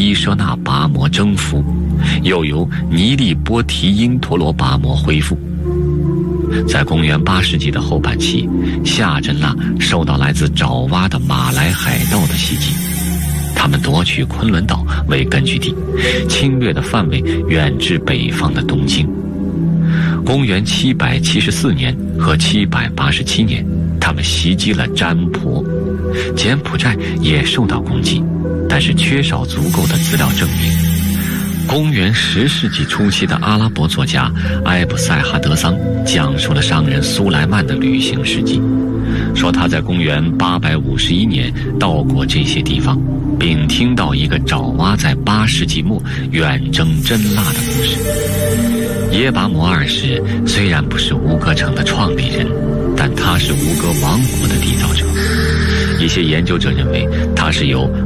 伊舍那拔摩征服，又由尼利波提因陀罗拔摩恢复。在公元8世纪的后半期，夏真腊受到来自爪哇的马来海盗的袭击，他们夺取昆仑岛为根据地，侵略的范围远至北方的东京。公元774年和787年，他们袭击了占婆，柬埔寨也受到攻击，但是缺少足够的资料证明。公元10世纪初期的阿拉伯作家埃布塞哈德桑讲述了商人苏莱曼的旅行事迹，说他在公元851年到过这些地方，并听到一个爪哇在8世纪末远征真腊的故事。耶拔摩二世虽然不是吴哥城的创立人，但他是吴哥王国的缔造者。一些研究者认为他是由